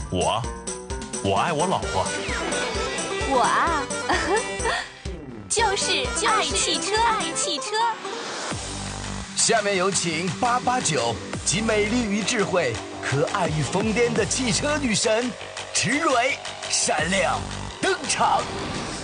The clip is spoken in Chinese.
我爱我老婆。 我啊，就是爱汽车，爱汽车。 下面有请889集美丽与智慧、可爱与疯癫的汽车女神池蕊闪亮登场。